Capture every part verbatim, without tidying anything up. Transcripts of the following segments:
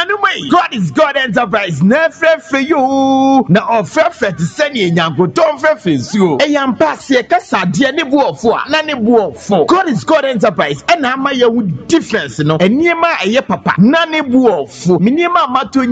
Anuanumai, God is God Enterprise. Never for you. Na offer to send ye nyango don't face you. A young pass ye cassa, dear Nibu for Nani Buo for. God is God Enterprise. And I'm my own difference, no. And near my a papa, Nani Buo for Minima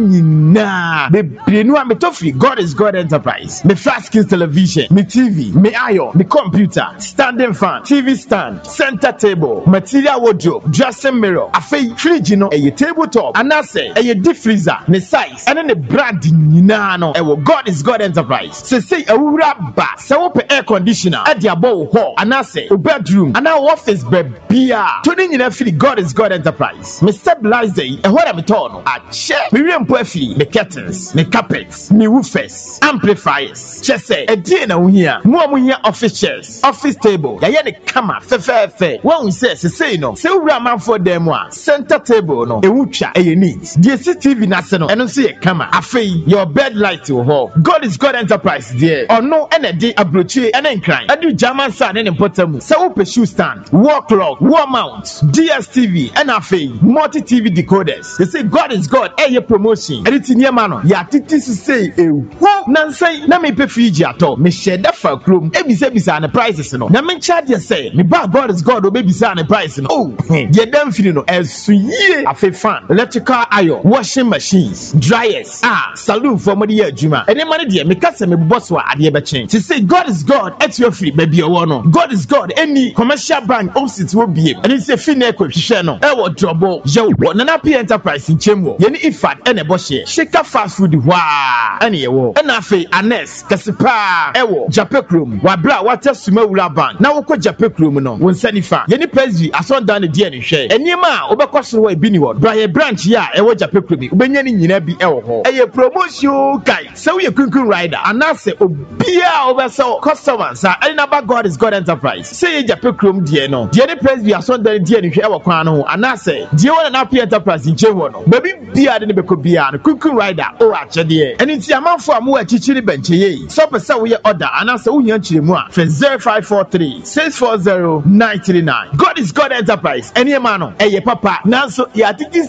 Matuna. The Pinua Metofi, God is God Enterprise. Me flat screen television, me T V, me iron, me computer, standing fan, T V stand, center table, material wardrobe, dressing mirror, a fake fridge, you know, a tabletop, and I say a deep freezer, the size, and then the brand nano. Ewo God is God Enterprise. Say say a rubber, so open air conditioner at your bow hall, and I say a bedroom, and our office beer. Tuning in a free God is God Enterprise. Me stabilize the a what I'm talking. A chair, me real puffy, me curtains, me carpets, me woofers, amplifiers. Just say a dinner here, more here office chairs, office table. Ya ya the camera, fe fe fe. One we say say no. Say we man for them one center table no. E ucha e need. D S T V national. And see a camera. Afei your bed light to hold. God is God Enterprise there. Or no any day abrochi and then crying. I do German sound and important. Say we shoe stand, wall clock, wall mount, D S T V, and afei multi T V decoders. They say God is God. Eh your promotion. Anything near man. Ya titi say eh. Who nan say na me pay Fiji at all. Me share that for room. E be say be say the prices no. Na me charge you say me ba God is God. O baby say the price no. Oh, ye dem feel no. Esu ye afei fan, electrical iron, washing machines, dryers. Ah, saloon for money year juma. Any money there, me kase me boss wa adie be change. She say God is God, et your free baby o no. God is God, any commercial bank opposite will be. And it's a fin e hwehwe no. E wo drobo, yo, Nana P Enterprise in Chemwo. Ye ni ifat ene bo share. Shaker fast food wa. Ene ye wo. E na afei Anes, Kasipa, e wo, Japekrum, wa bra water suma wura bank. Na wo ko Japekrum no. Won sani fa. Ye ni Presby ason dan die ne hwe. Enima obekọ so wa bi ni wo. Bra ye branch ya e wo Japekrum. Ubenya ni nyina bi e wo ho. E ye promotion guy. So we kunkun rider. Anase obia obeso customers. Any number God is God Enterprise. Say ye Japekrum die no. Die ni Presby ason dan die ne hwe e wo kwan no. Anase die wo na P Enterprise in Chemwo no. Baby bia de ne beko bia no. Kunkun rider o ache de. Eni ti amanfo amu a chichiri benche ye. So pesa we order anase wo hia chiremu a. For zero five four three six four zero nine three nine. God is God Enterprise. Any man no. E ye papa. Nanso ya titi